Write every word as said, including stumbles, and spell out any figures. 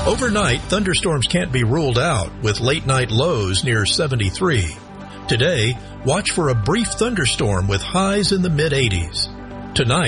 Overnight, thunderstorms can't be ruled out with late-night lows near seventy-three. Today, watch for a brief thunderstorm with highs in the mid eighties. Tonight,